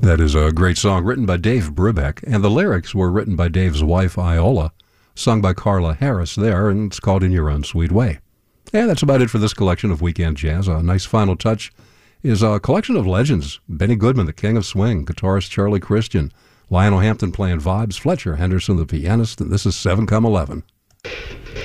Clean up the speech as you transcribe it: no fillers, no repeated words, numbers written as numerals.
That is a great song written by Dave Brubeck, and the lyrics were written by Dave's wife, Iola, sung by Carla Harris there, and it's called In Your Own Sweet Way. And that's about it for this collection of Weekend Jazz. A nice final touch is a collection of legends. Benny Goodman, the king of swing, guitarist Charlie Christian, Lionel Hampton playing vibes, Fletcher Henderson, the pianist, and this is 7 Come 11.